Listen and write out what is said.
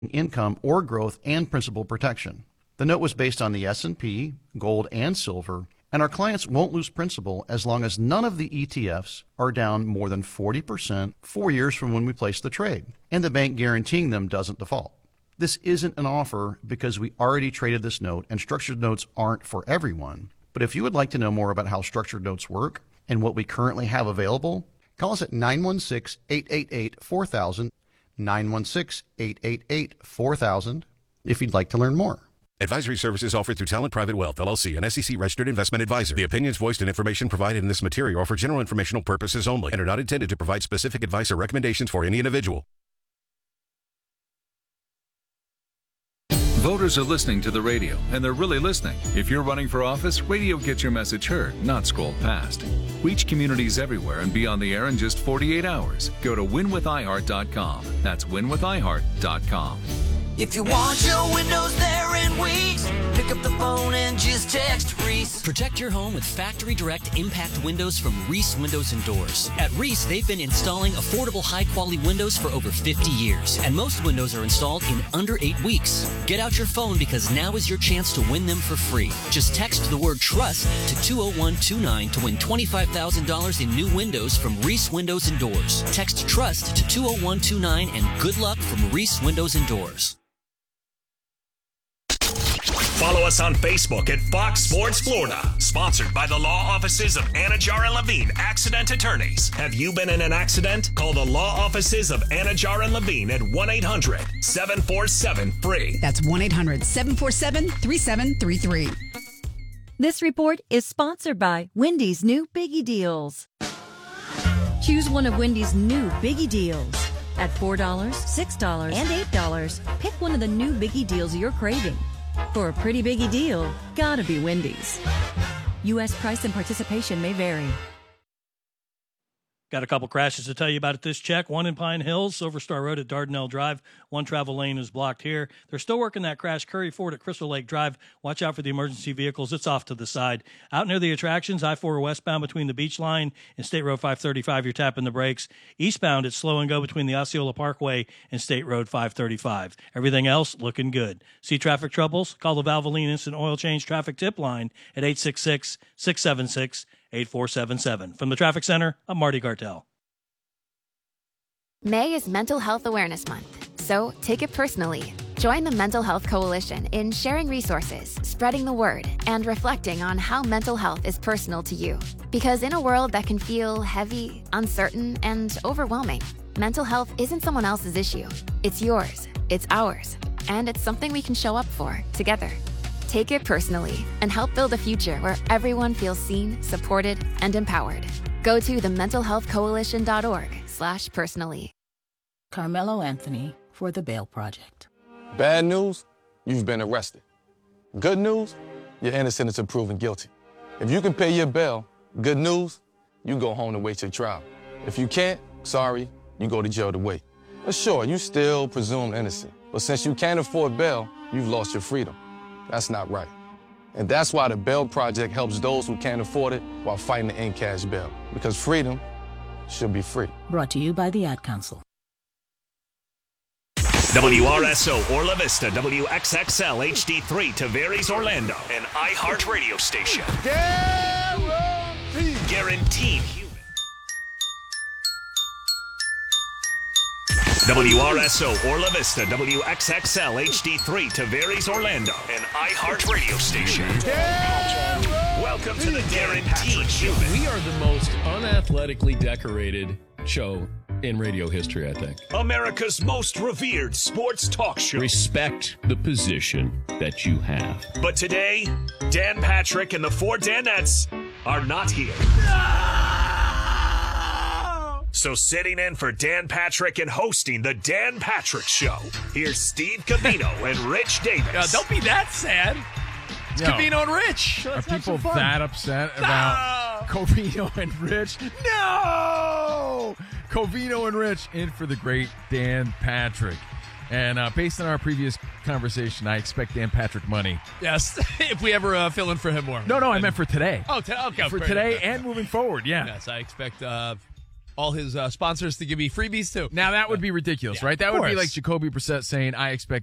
income or growth and principal protection. The note was based on the S&P, gold, and silver, and our clients won't lose principal as long as none of the ETFs are down more than 40% 4 years from when we placed the trade, and the bank guaranteeing them doesn't default. This isn't an offer because we already traded this note, and structured notes aren't for everyone. But if you would like to know more about how structured notes work and what we currently have available, call us at 916-888-4000, 916-888-4000 if you'd like to learn more. Advisory services offered through Talent Private Wealth, LLC, an SEC-registered investment advisor. The opinions voiced and information provided in this material are for general informational purposes only and are not intended to provide specific advice or recommendations for any individual. Voters are listening to the radio, and they're really listening. If you're running for office, radio gets your message heard, not scrolled past. Reach communities everywhere and be on the air in just 48 hours. Go to winwithiheart.com. That's winwithiheart.com. If you want your windows there in weeks, pick up the phone and just text Reese. Protect your home with Factory Direct Impact Windows from Reese Windows and Doors. At Reese, they've been installing affordable, high-quality windows for over 50 years, and most windows are installed in under 8 weeks. Get out your phone because now is your chance to win them for free. Just text the word TRUST to 20129 to win $25,000 in new windows from Reese Windows and Doors. Text TRUST to 20129 and good luck from Reese Windows and Doors. Follow us on Facebook at Fox Sports Florida. Sponsored by the law offices of Anajar and Levine, accident attorneys. Have you been in an accident? Call the law offices of Anajar and Levine at 1-800-747-FREE. That's 1-800-747-3733. This report is sponsored by Wendy's new Biggie Deals. Choose one of Wendy's new Biggie Deals. At $4, $6, and $8, pick one of the new Biggie Deals you're craving. For a pretty biggie deal, gotta be Wendy's. U.S. price and participation may vary. Got a couple crashes to tell you about at this check. One in Pine Hills, Silver Star Road at Dardanelle Drive. One travel lane is blocked here. They're still working that crash. Curry Ford at Crystal Lake Drive. Watch out for the emergency vehicles. It's off to the side. Out near the attractions, I-4 westbound between the Beach Line and State Road 535, you're tapping the brakes. Eastbound, it's slow and go between the Osceola Parkway and State Road 535. Everything else looking good. See traffic troubles? Call the Valvoline Instant Oil Change Traffic Tip Line at 866-676-8477. From the Traffic Center, I'm Marty Gartell. May is Mental Health Awareness Month, so take it personally. Join the Mental Health Coalition in sharing resources, spreading the word, and reflecting on how mental health is personal to you. Because in a world that can feel heavy, uncertain, and overwhelming, mental health isn't someone else's issue. It's yours, it's ours, and it's something we can show up for together. Take it personally and help build a future where everyone feels seen, supported, and empowered. Go to thementalhealthcoalition.org/personally. Carmelo Anthony for the Bail Project. Bad news, you've been arrested. Good news, you're innocent until proven guilty. If you can pay your bail, good news, you go home and wait your trial. If you can't, sorry, you go to jail to wait. But sure, you still presumed innocent. But since you can't afford bail, you've lost your freedom. That's not right. And that's why the Bail Project helps those who can't afford it while fighting to end cash bail. Because freedom should be free. Brought to you by the Ad Council. WRSO Orla Vista, WXXL HD3 Tavares Orlando, an iHeart radio station. Guaranteed human. WRSO Orla Vista, WXXL HD3 Tavares Orlando, an iHeart radio station. Welcome to the Guaranteed Human. We are the most unathletically decorated show in radio history, I think. America's most revered sports talk show. Respect the position that you have. But today, Dan Patrick and the four Danettes are not here. So sitting in for Dan Patrick and hosting the Dan Patrick Show, here's Steve Covino and Rich Davis. Don't be that sad. It's Covino and Rich. Are people that upset about Covino and Rich? No! Covino and Rich in for the great Dan Patrick. And based on our previous conversation, I expect Dan Patrick money. Yes, if we ever fill in for him more. No, I meant for today. Oh, okay. For today and moving forward, yeah. Yes, I expect all his sponsors to give me freebies too. Now that would be ridiculous, right? That would be like Jacoby Brissett saying, "I expect